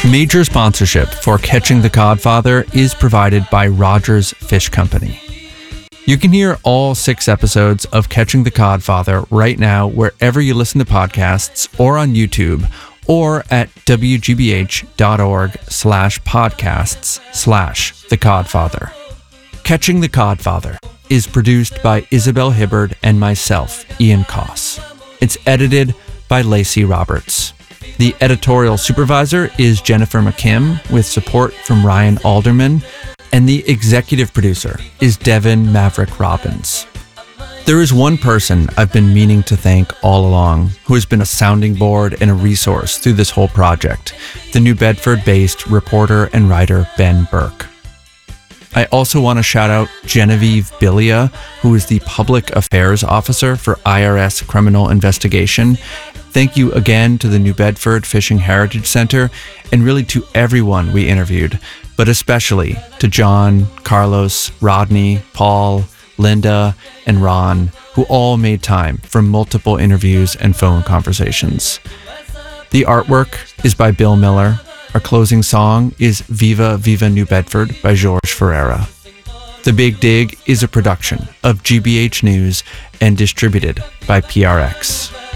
Major sponsorship for Catching the Codfather is provided by Rogers Fish Company. You can hear all 6 episodes of Catching the Codfather right now wherever you listen to podcasts or on YouTube or at wgbh.org/podcasts/The Codfather. Catching the Codfather is produced by Isabel Hibbard and myself, Ian Koss. It's edited by Lacey Roberts. The editorial supervisor is Jennifer McKim, with support from Ryan Alderman, and the executive producer is Devin Maverick Robbins. There is one person I've been meaning to thank all along, who has been a sounding board and a resource through this whole project, the New Bedford-based reporter and writer Ben Burke. I also want to shout out Genevieve Billia, who is the Public Affairs Officer for IRS Criminal Investigation. Thank you again to the New Bedford Fishing Heritage Center, and really to everyone we interviewed, but especially to John, Carlos, Rodney, Paul, Linda, and Ron, who all made time for multiple interviews and phone conversations. The artwork is by Bill Miller. Our closing song is Viva Viva New Bedford by George Ferreira. The Big Dig is a production of GBH News and distributed by PRX.